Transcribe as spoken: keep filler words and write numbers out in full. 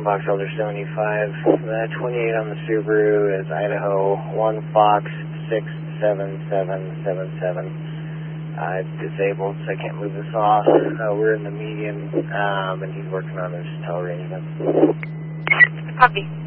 Fox Elder seventy-five. The twenty-eight on the Subaru is Idaho one Fox six seven seven seven seven. Uh, it's disabled, so I can't move this off. Uh, we're in the median, um, and he's working on his tow arrangement. Copy.